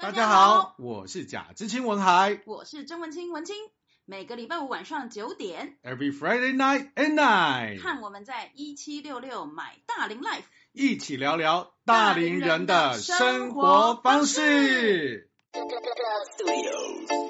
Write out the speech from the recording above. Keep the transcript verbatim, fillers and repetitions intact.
大家好，我是贾知青文海， 我是曾文清文清。每个礼拜五晚上九点 ，Every Friday night at nine， 看我们在一七六六买大龄 Life， 一起聊聊大龄人的生活方式。